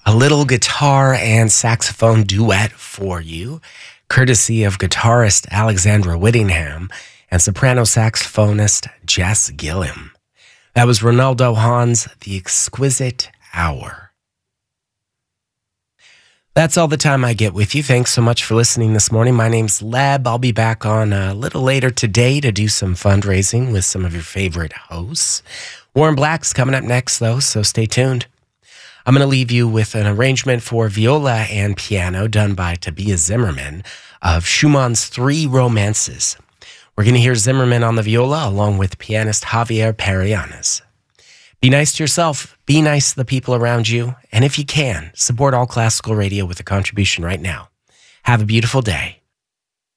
a little guitar and saxophone duet for you, courtesy of guitarist Alexandra Whittingham and soprano saxophonist Jess Gilliam. That was Ronaldo Hahn's The Exquisite Hour. That's all the time I get with you. Thanks so much for listening this morning. My name's Leb. I'll be back on a little later today to do some fundraising with some of your favorite hosts. Warren Black's coming up next, though, so stay tuned. I'm going to leave you with an arrangement for viola and piano done by Tobias Zimmerman of Schumann's Three Romances. We're going to hear Zimmerman on the viola along with pianist Javier Perianes. Be nice to yourself, be nice to the people around you, and if you can, support All Classical Radio with a contribution right now. Have a beautiful day.